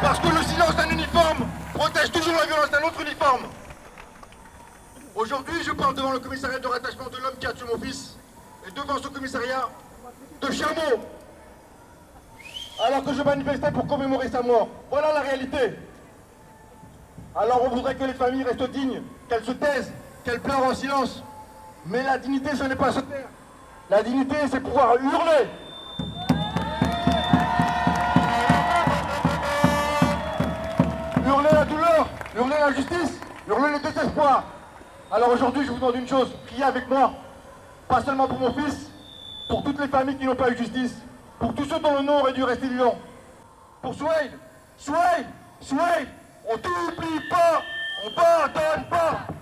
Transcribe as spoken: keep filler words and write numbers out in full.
Parce que le silence d'un uniforme protège toujours la violence d'un autre uniforme. Aujourd'hui, je parle devant le commissariat de rattachement de l'homme qui a tué mon fils et devant ce commissariat de Cherbourg, alors que je manifestais pour commémorer sa mort. Voilà la réalité. Alors on voudrait que les familles restent dignes, qu'elles se taisent, qu'elles pleurent en silence. Mais la dignité, ce n'est pas se taire. La dignité, c'est pouvoir hurler. Hurler la douleur, hurler l'injustice, hurler le désespoir. Alors aujourd'hui, je vous demande une chose, priez avec moi. Pas seulement pour mon fils, pour toutes les familles qui n'ont pas eu justice, pour tous ceux dont le nom aurait dû rester vivant. Pour Souheil, Souheil, Souheil, on t'oublie pas, on pardonne pas.